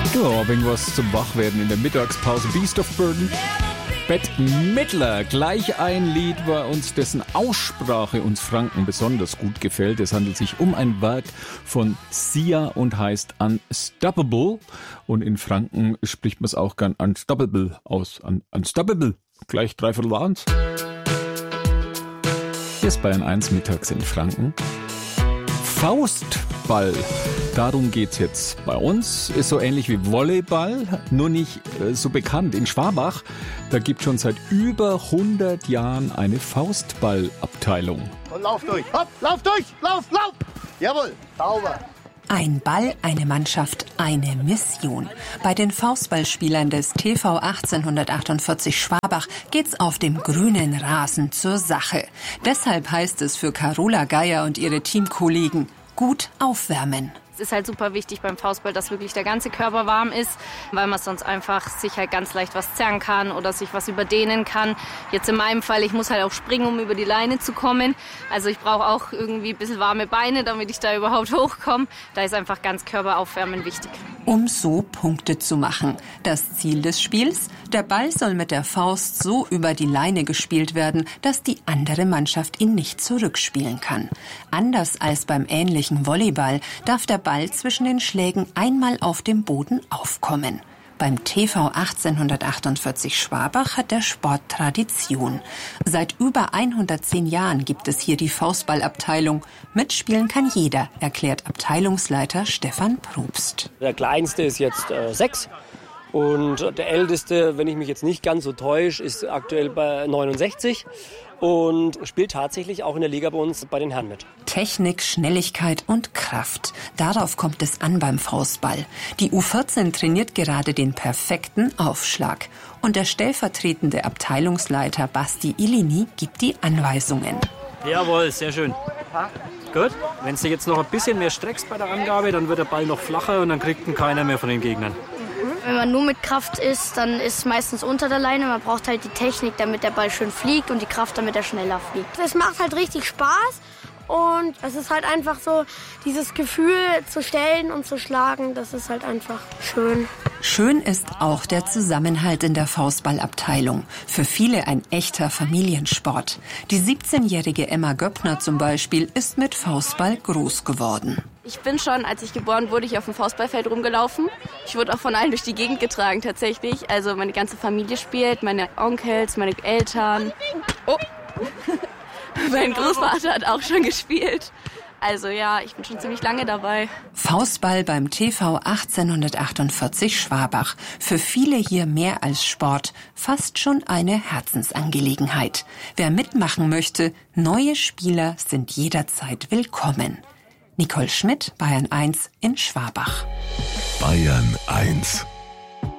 Ja, irgendwas zum Wachwerden in der Mittagspause. Beast of Burden. Bette Midler, gleich ein Lied bei uns, dessen Aussprache uns Franken besonders gut gefällt. Es handelt sich um ein Werk von Sia und heißt Unstoppable. Und in Franken spricht man es auch gern Unstoppable aus. Unstoppable, gleich 3/4. Hier ist Bayern 1 mittags in Franken. Faustball. Darum geht's jetzt bei uns. Ist so ähnlich wie Volleyball, nur nicht so bekannt. In Schwabach, da gibt schon seit über 100 Jahren eine Faustballabteilung. Und lauf durch. Hopp, lauf durch. Lauf. Jawohl, sauber. Ein Ball, eine Mannschaft, eine Mission. Bei den Faustballspielern des TV 1848 Schwabach geht's auf dem grünen Rasen zur Sache. Deshalb heißt es für Carola Geier und ihre Teamkollegen: gut aufwärmen. Es ist halt super wichtig beim Faustball, dass wirklich der ganze Körper warm ist, weil man sonst einfach sich halt ganz leicht was zerren kann oder sich was überdehnen kann. Jetzt in meinem Fall, ich muss halt auch springen, um über die Leine zu kommen. Also ich brauche auch irgendwie ein bisschen warme Beine, damit ich da überhaupt hochkomme. Da ist einfach ganz Körperaufwärmen wichtig. Um so Punkte zu machen. Das Ziel des Spiels: der Ball soll mit der Faust so über die Leine gespielt werden, dass die andere Mannschaft ihn nicht zurückspielen kann. Anders als beim ähnlichen Volleyball darf der Ball zwischen den Schlägen einmal auf dem Boden aufkommen. Beim TV 1848 Schwabach hat der Sport Tradition. Seit über 110 Jahren gibt es hier die Faustballabteilung. Mitspielen kann jeder, erklärt Abteilungsleiter Stefan Probst. Der Kleinste ist jetzt 6 und der Älteste, wenn ich mich jetzt nicht ganz so täusche, ist aktuell bei 69. Und spielt tatsächlich auch in der Liga bei uns bei den Herren mit. Technik, Schnelligkeit und Kraft. Darauf kommt es an beim Faustball. Die U14 trainiert gerade den perfekten Aufschlag. Und der stellvertretende Abteilungsleiter Basti Illini gibt die Anweisungen. Jawohl, sehr schön. Gut, wenn du jetzt noch ein bisschen mehr streckst bei der Angabe, dann wird der Ball noch flacher und dann kriegt ihn keiner mehr von den Gegnern. Wenn man nur mit Kraft ist, dann ist es meistens unter der Leine. Man braucht halt die Technik, damit der Ball schön fliegt und die Kraft, damit er schneller fliegt. Es macht halt richtig Spaß und es ist halt einfach so, dieses Gefühl zu stellen und zu schlagen, das ist halt einfach schön. Schön ist auch der Zusammenhalt in der Faustballabteilung. Für viele ein echter Familiensport. Die 17-jährige Emma Göppner zum Beispiel ist mit Faustball groß geworden. Ich bin schon, als ich geboren wurde, auf dem Faustballfeld rumgelaufen. Ich wurde auch von allen durch die Gegend getragen tatsächlich. Also meine ganze Familie spielt, meine Onkels, meine Eltern. Oh. Mein Großvater hat auch schon gespielt. Also ja, ich bin schon ziemlich lange dabei. Faustball beim TV 1848 Schwabach. Für viele hier mehr als Sport, fast schon eine Herzensangelegenheit. Wer mitmachen möchte, neue Spieler sind jederzeit willkommen. Nicole Schmidt, Bayern 1 in Schwabach. Bayern 1